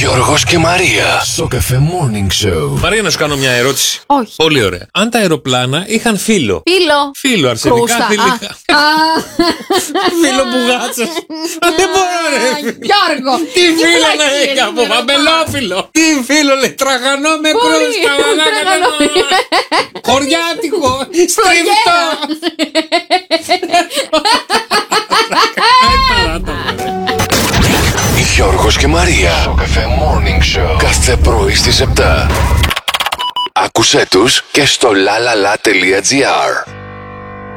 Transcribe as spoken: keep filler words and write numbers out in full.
Γιώργος και Μαρία. Σοκαφέ Morning Show. Μαρία, να σου κάνω μια ερώτηση. Όχι. Πολύ ωραία. Αν τα αεροπλάνα είχαν φύλλο. Φίλο. Φύλλο, αρσενικά, Κρούστα. θηλυκά. Φύλλο μπουγάτσας. Α, δεν μπορώ, ρε. Γιώργο. Τι φύλλο να πλακίες έχει από είναι, ρε, βαμπελόφυλλο. Τι φύλλο λέει, τραγανό με Μπορεί. κρούστα. Τραγανό. Χωριάτικο, στριφτό. Γιώργος και Μαρία. Σοκαφέ Morning Show. Κάθε πρωί στις επτά. Άκουσέ τους και στο λαλαλα τελεία τζι άρ.